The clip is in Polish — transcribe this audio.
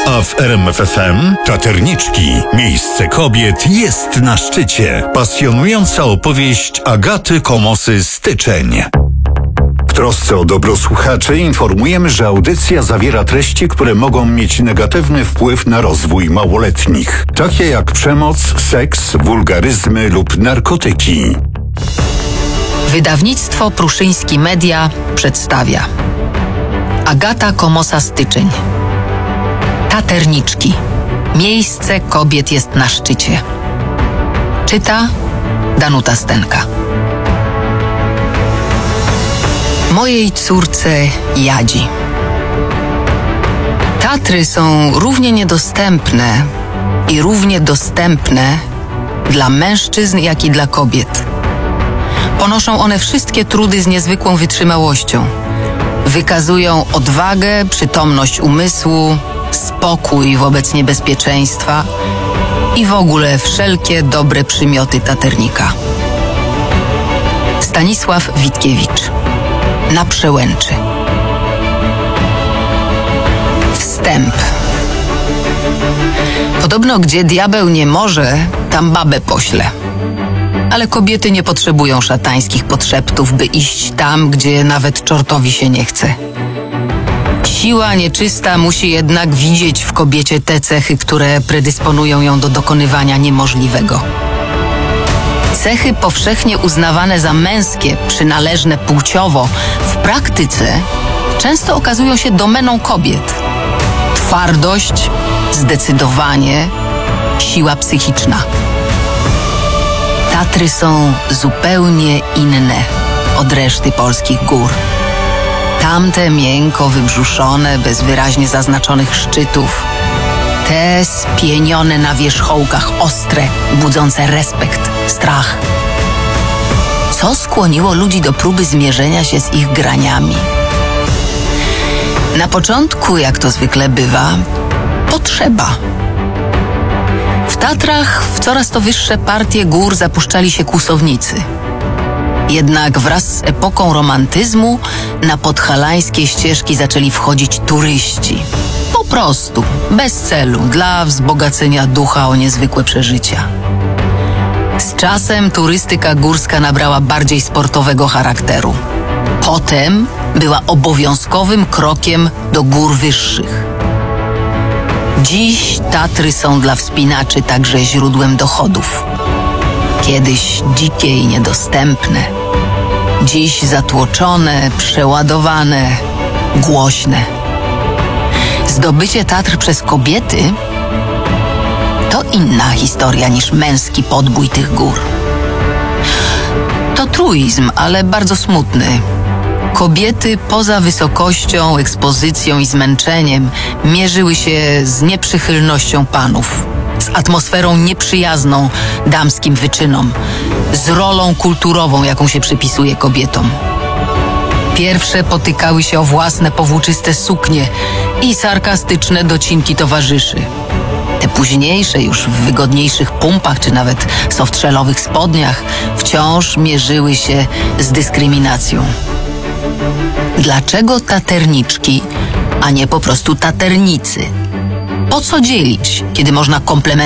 A w RMF FM Taterniczki. Miejsce kobiet jest na szczycie. Pasjonująca opowieść Agaty Komosy Styczeń. W trosce o dobro słuchaczy informujemy, że audycja zawiera treści, które mogą mieć negatywny wpływ na rozwój małoletnich, takie jak przemoc, seks, wulgaryzmy lub narkotyki. Wydawnictwo Pruszyński Media przedstawia Agata Komosa Styczeń. Taterniczki. Miejsce kobiet jest na szczycie. Czyta Danuta Stenka. Mojej córce Jadzi. Tatry są równie niedostępne i równie dostępne dla mężczyzn, jak i dla kobiet. Ponoszą one wszystkie trudy z niezwykłą wytrzymałością. Wykazują odwagę, przytomność umysłu, spokój wobec niebezpieczeństwa i w ogóle wszelkie dobre przymioty taternika. Stanisław Witkiewicz. Na Przełęczy. Wstęp. Podobno gdzie diabeł nie może, tam babę pośle. Ale kobiety nie potrzebują szatańskich podszeptów, by iść tam, gdzie nawet czortowi się nie chce. Siła nieczysta musi jednak widzieć w kobiecie te cechy, które predysponują ją do dokonywania niemożliwego. Cechy powszechnie uznawane za męskie, przynależne płciowo, w praktyce często okazują się domeną kobiet. Twardość, zdecydowanie, siła psychiczna. Tatry są zupełnie inne od reszty polskich gór. Tamte miękko wybrzuszone, bez wyraźnie zaznaczonych szczytów. Te spienione na wierzchołkach, ostre, budzące respekt, strach. Co skłoniło ludzi do próby zmierzenia się z ich graniami? Na początku, jak to zwykle bywa, potrzeba. W Tatrach w coraz to wyższe partie gór zapuszczali się kłusownicy. Jednak wraz z epoką romantyzmu na podhalańskie ścieżki zaczęli wchodzić turyści. Po prostu, bez celu, dla wzbogacenia ducha o niezwykłe przeżycia. Z czasem turystyka górska nabrała bardziej sportowego charakteru. Potem była obowiązkowym krokiem do gór wyższych. Dziś Tatry są dla wspinaczy także źródłem dochodów. Kiedyś dzikie i niedostępne. Dziś zatłoczone, przeładowane, głośne. Zdobycie Tatr przez kobiety to inna historia niż męski podbój tych gór. To truizm, ale bardzo smutny. Kobiety poza wysokością, ekspozycją i zmęczeniem mierzyły się z nieprzychylnością panów, z atmosferą nieprzyjazną damskim wyczynom, z rolą kulturową, jaką się przypisuje kobietom. Pierwsze potykały się o własne powłóczyste suknie i sarkastyczne docinki towarzyszy. Te późniejsze, już w wygodniejszych pumpach czy nawet softshellowych spodniach, wciąż mierzyły się z dyskryminacją. Dlaczego taterniczki, a nie po prostu taternicy? Po co dzielić, kiedy można komplementować